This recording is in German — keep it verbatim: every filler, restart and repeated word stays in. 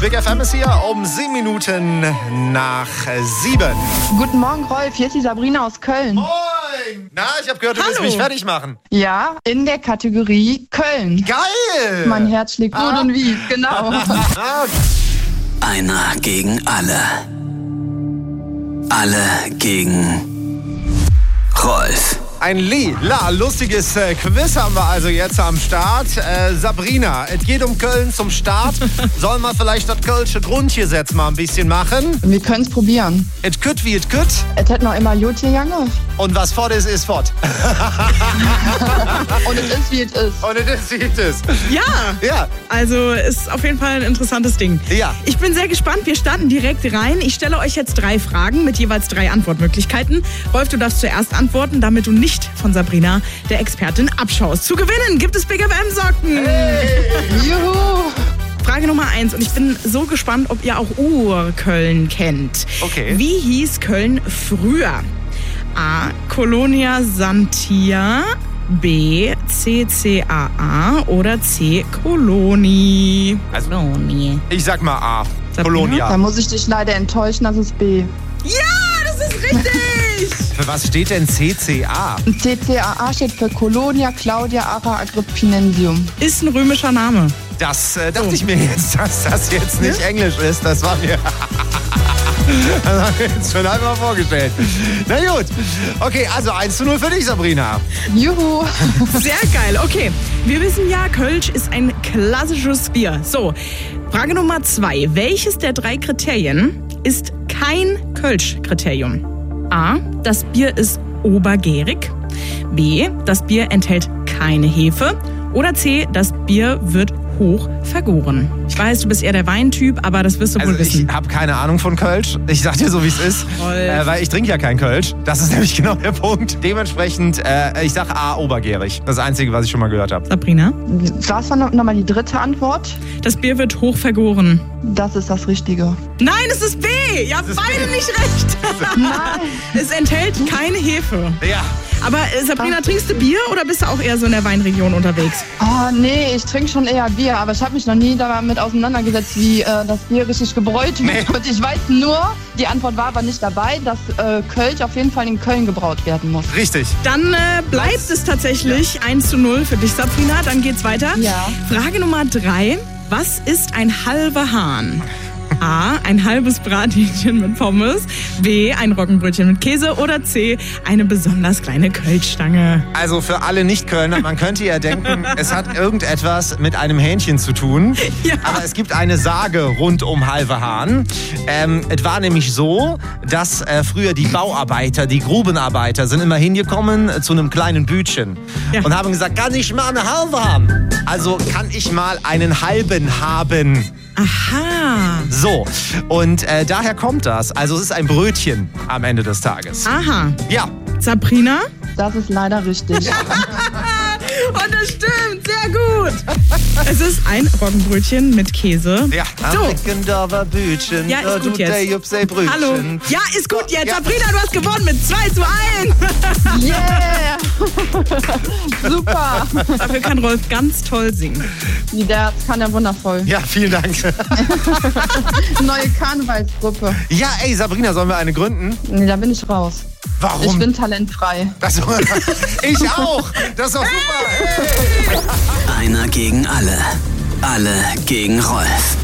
Big F M ist hier um sieben Minuten nach sieben. Guten Morgen, Rolf. Hier ist die Sabrina aus Köln. Moin! Na, ich habe gehört, du Hallo. willst mich fertig machen. Ja, in der Kategorie Köln. Geil! Mein Herz schlägt gut Ah. und wie, genau. Einer gegen alle. Alle gegen Rolf. Ein lila, lustiges äh, Quiz haben wir also jetzt am Start. Äh, Sabrina, es geht um Köln zum Start. Sollen wir vielleicht das Kölsche Grundgesetz mal ein bisschen machen? Wir können es probieren. Et kütt wie et kütt. Es hätte noch immer gut gegangen. Und was fort ist, ist fort. Und es ist, wie es ist. Und es ist, wie es ist. Ja, Ja, also ist auf jeden Fall ein interessantes Ding. Ja. Ich bin sehr gespannt. Wir starten direkt rein. Ich stelle euch jetzt drei Fragen mit jeweils drei Antwortmöglichkeiten. Rolf, du darfst zuerst antworten, damit du nicht von Sabrina, der Expertin, abschaust. Zu gewinnen gibt es Big F M-Socken. Juhu. Frage Nummer eins. Und ich bin so gespannt, ob ihr auch Urköln kennt. Okay. Wie hieß Köln früher? A. Colonia Santia. B. C C A A. Oder C. Coloni. Also- Coloni. ich sag mal A. Sabrina? Kolonia. Da muss ich dich leider enttäuschen, das ist B. Ja, das ist richtig. Für was steht denn C C A? C C A A steht für Colonia Claudia Ara Agrippinensium. Ist ein römischer Name. Das äh, dachte ich mir jetzt, dass das jetzt nicht Englisch ist. Das war mir... Das haben wir jetzt schon einmal vorgestellt. Na gut. Okay, also eins zu null für dich, Sabrina. Juhu. Sehr geil. Okay, wir wissen ja, Kölsch ist ein klassisches Bier. So, Frage Nummer zwei. Welches der drei Kriterien ist kein Kölsch-Kriterium? A. Das Bier ist obergärig. B. Das Bier enthält keine Hefe. Oder C. Das Bier wird hoch vergoren. Ich weiß, du bist eher der Weintyp, aber das wirst du Also wohl ich wissen. habe keine Ahnung von Kölsch. Ich sag dir so, wie es ist. Rolf. Äh, weil ich trinke ja kein Kölsch. Das ist nämlich genau der Punkt. Dementsprechend, äh, ich sag A, obergärig. Das Einzige, was ich schon mal gehört habe. Sabrina? Was war noch- nochmal die dritte Antwort? Das Bier wird hoch vergoren. Das ist das Richtige. Nein, es ist B. Ihr habt beide nicht recht. Nein. Es enthält keine Hefe. Ja. Aber äh, Sabrina, trinkst du Bier oder bist du auch eher so in der Weinregion unterwegs? Oh, nee, ich trinke schon eher Bier, aber ich habe mich noch nie damit auseinandergesetzt, wie äh, das Bier richtig gebräut wird. Nee. Und ich weiß nur, die Antwort war aber nicht dabei, dass äh, Kölsch auf jeden Fall in Köln gebraut werden muss. Richtig. Dann äh, bleibt es tatsächlich eins zu null für dich, Sabrina. Dann geht's weiter. Ja. Frage Nummer drei. Was ist ein halber Hahn? A. Ein halbes Brathähnchen mit Pommes. B. Ein Roggenbrötchen mit Käse. Oder C. Eine besonders kleine Kölschstange. Also für alle Nicht-Kölner, man könnte ja denken, es hat irgendetwas mit einem Hähnchen zu tun. Ja. Aber es gibt eine Sage rund um halbe Hahn. Ähm, es war nämlich so, dass äh, früher die Bauarbeiter, die Grubenarbeiter sind immer hingekommen äh, zu einem kleinen Bütchen. Ja. Und haben gesagt, kann ich mal eine halbe haben? Also kann ich mal einen halben haben? Aha. So, und äh, daher kommt das. Also es ist ein Brötchen am Ende des Tages. Aha. Ja. Sabrina? Das ist leider richtig. Und das stimmt, sehr gut. Es ist ein Roggenbrötchen mit Käse. Ja. So. Am Bütchen, Ja, ist gut jetzt. Brötchen. Hallo. Ja, ist gut jetzt. Ja. Sabrina, du hast gewonnen mit zwei zu eins. Yeah! Super! Dafür kann Rolf ganz toll singen. Der kann ja wundervoll. Ja, vielen Dank. Neue Karnevalsgruppe. Ja, ey, Sabrina, sollen wir eine gründen? Nee, da bin ich raus. Warum? Ich bin talentfrei. Das, ich auch. Das ist doch super. Hey. Einer gegen alle. Alle gegen Rolf.